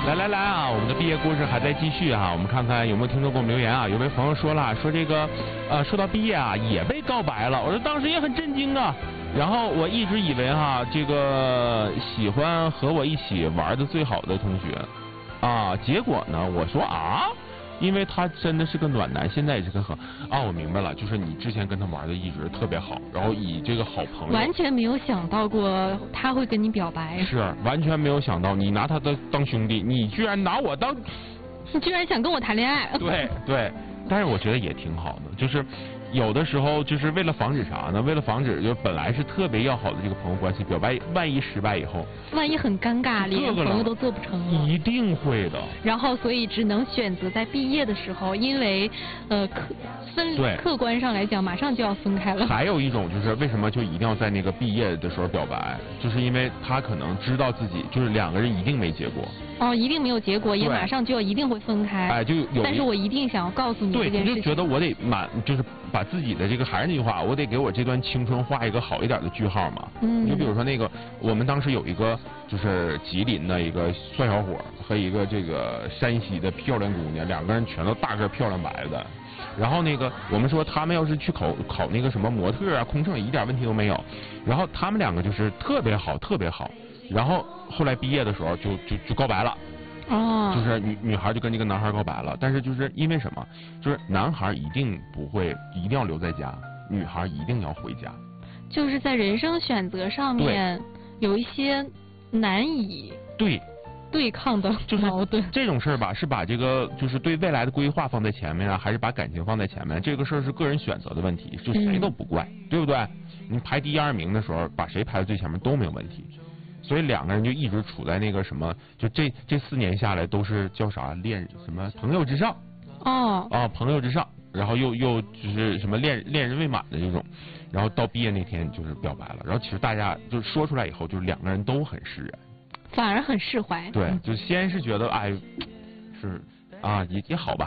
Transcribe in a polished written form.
来啊，我们的毕业故事还在继续啊，我们看看有没有听众给我们留言啊。有位朋友说了，说这个说到毕业啊也被告白了，我说当时也很震惊啊。然后我一直以为哈，这个喜欢和我一起玩的最好的同学啊，结果呢我说啊。因为他真的是个暖男，现在也是个我明白了，就是你之前跟他玩的一直特别好，然后以这个好朋友， 完全没有想到过他会跟你表白， 是完全没有想到你拿他当兄弟，你居然拿我当， 你居然想跟我谈恋爱？ 对，但是我觉得也挺好的，就是有的时候就是为了防止啥呢？为了防止就本来是特别要好的这个朋友关系表白，万一失败以后， 万一很尴尬，连朋友都做不成了， 一定会的。 然后所以只能选择在毕业的时候，因为客观上来讲，马上就要分开了。 还有一种就是为什么就一定要在那个毕业的时候表白，就是因为他可能知道自己就是两个人一定没结果。 哦，一定没有结果，也马上就要一定会分开。 哎，就有。 但是我一定想要告诉你这件事情。 对，你就觉得我得就是把自己的这个还是那句话，我得给我这段青春画一个好一点的句号嘛。就比如说那个，我们当时有一个就是吉林的一个帅小伙和一个这个山西的漂亮姑娘，两个人全都大个漂亮白的。然后那个我们说他们要是去考那个什么模特啊、空乘，一点问题都没有。然后他们两个就是特别好。然后后来毕业的时候就告白了。 哦， 就是女孩就跟这个男孩告白了，但是就是因为什么？就是男孩一定要留在家，女孩一定要回家。 就是在人生选择上面有一些难以对抗的矛盾。 这种事儿吧，是把这个就是对未来的规划放在前面啊，还是把感情放在前面？这个事儿是个人选择的问题，就谁都不怪，对不对？你排第一二名的时候，把谁排在最前面都没有问题。所以两个人就一直处在那个什么，就这4年下来都是叫啥什么朋友之上。朋友之上，然后又就是什么恋人未满的这种，然后到毕业那天就是表白了，然后其实大家就说出来以后，就是两个人都很释然， 反而很释怀。 对，就先是觉得哎，是啊也好吧。